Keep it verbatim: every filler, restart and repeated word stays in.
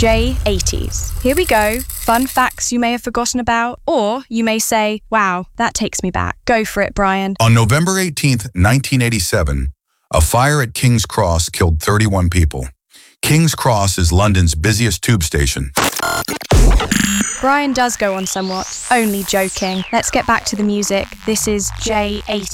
J eighties. Here we go. Fun facts you may have forgotten about, or you may say, wow, that takes me back. Go for it, Brian. On November eighteenth, nineteen eighty-seven, a fire at King's Cross killed thirty-one people. King's Cross is London's busiest tube station. Brian does go on somewhat. Only joking. Let's get back to the music. This is J eighty.